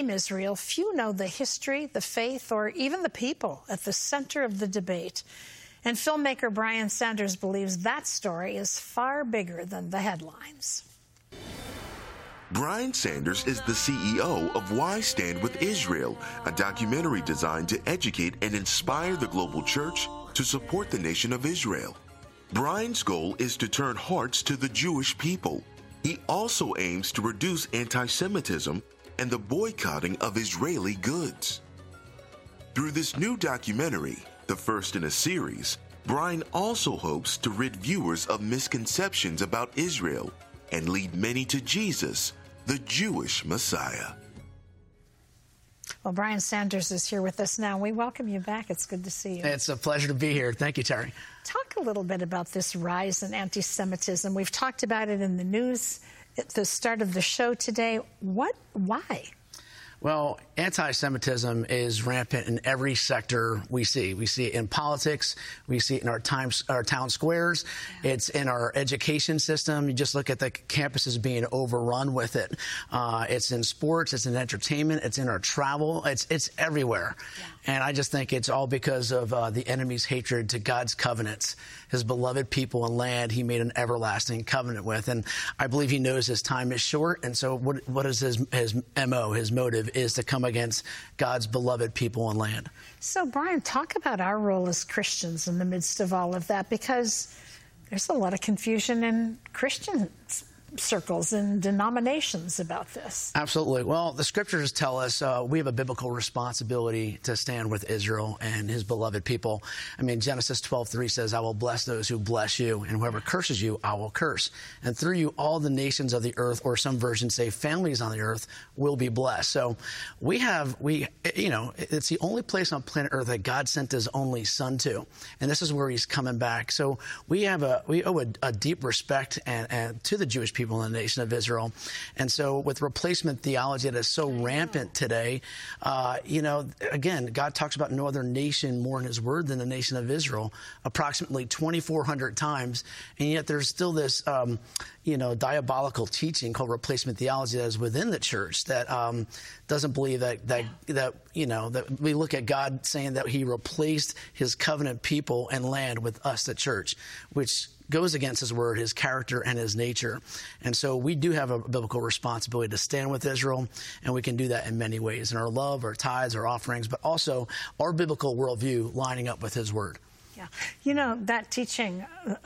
Israel, few know the history, the faith, or even the people at the center of the debate. And filmmaker Brian Sanders believes that story is far bigger than the headlines. Brian Sanders is the CEO of Why Stand With Israel, a documentary designed to educate and inspire the global church to support the nation of Israel. Brian's goal is to turn hearts to the Jewish people. He also aims to reduce anti-Semitism and the boycotting of Israeli goods. Through this new documentary, the first in a series, Brian also hopes to rid viewers of misconceptions about Israel and lead many to Jesus, the Jewish Messiah. Well, Brian Sanders is here with us now. We welcome you back. It's good to see you. It's a pleasure to be here. Thank you, Terry. Talk a little bit about this rise in anti-Semitism. We've talked about it in the news at the start of the show today. Why? Well, anti-Semitism is rampant in every sector we see. We see it in politics. We see it in our town squares. Yeah. It's in our education system. You just look at the campuses being overrun with it. It's in sports. It's in entertainment. It's in our travel. It's everywhere. Yeah. And I just think it's all because of the enemy's hatred to God's covenants, his beloved people and land he made an everlasting covenant with. And I believe he knows his time is short. And so what is his MO, his motive, is to come against God's beloved people and land. So, Brian, talk about our role as Christians in the midst of all of that, because there's a lot of confusion in Christian circles and denominations about this. Absolutely. Well, the scriptures tell us we have a biblical responsibility to stand with Israel and his beloved people. I mean, Genesis 12:3 says, I will bless those who bless you, and whoever curses you, I will curse. And through you, all the nations of the earth, or some versions say families on the earth, will be blessed. So it's the only place on planet Earth that God sent his only son to. And this is where he's coming back. So we owe a deep respect and to the Jewish people in the nation of Israel. And so with replacement theology that is so rampant today, again, God talks about no other nation more in his word than the nation of Israel, approximately 2,400 times. And yet there's still this, diabolical teaching called replacement theology that is within the church that doesn't believe that we look at God saying that he replaced his covenant people and land with us, the church, which goes against his word, his character, and his nature. And so we do have a biblical responsibility to stand with Israel, and we can do that in many ways, in our love, our tithes, our offerings, but also our biblical worldview lining up with his word. Yeah. That teaching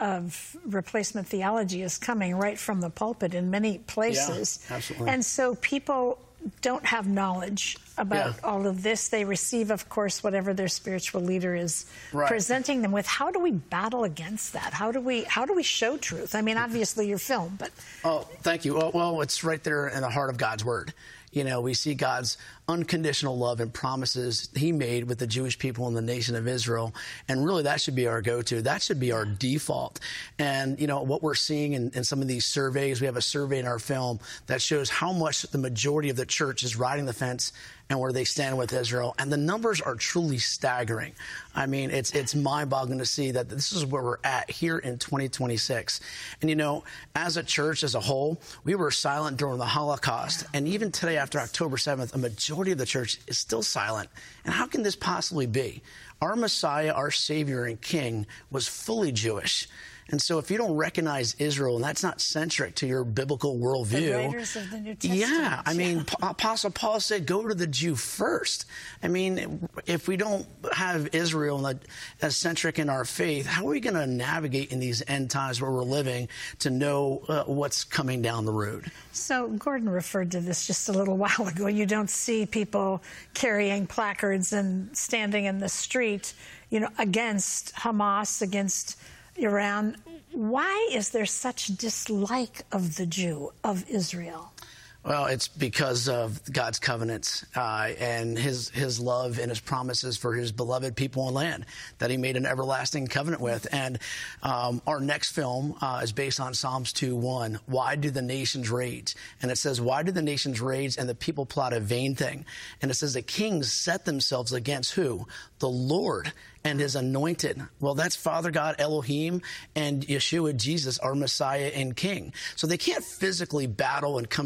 of replacement theology is coming right from the pulpit in many places. Yeah, absolutely. And so people don't have knowledge about all of this. They receive, of course, whatever their spiritual leader is presenting them with. How do we battle against that? How do we show truth? I mean, obviously your film, but... Oh, thank you. Well, it's right there in the heart of God's word. We see God's unconditional love and promises he made with the Jewish people and the nation of Israel. And really, that should be our go-to. That should be our default. And, what we're seeing in some of these surveys, we have a survey in our film that shows how much the majority of the church is riding the fence and where they stand with Israel. And the numbers are truly staggering. I mean, it's mind-boggling to see that this is where we're at here in 2026. And, as a church as a whole, we were silent during the Holocaust. And even today, after October 7th, a majority of the church is still silent. And how can this possibly be? Our Messiah, our Savior and King, was fully Jewish. And so if you don't recognize Israel, and that's not centric to your biblical worldview. The writers of the New Testament. Yeah. I mean, Apostle Paul said, go to the Jew first. I mean, if we don't have Israel as centric in our faith, how are we going to navigate in these end times where we're living to know what's coming down the road? So Gordon referred to this just a little while ago. You don't see people carrying placards and standing in the street, against Hamas, against Iran. Why is there such dislike of the Jew, of Israel? Well, it's because of God's covenants and his love and his promises for his beloved people and land that he made an everlasting covenant with. And our next film is based on Psalms 2:1. Why do the nations rage? And it says, why do the nations rage and the people plot a vain thing? And it says the kings set themselves against who? The Lord and his anointed. Well, that's Father God, Elohim, and Yeshua, Jesus, our Messiah and King. So they can't physically battle and come against him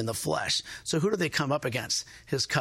in the flesh. So who do they come up against? His covenant.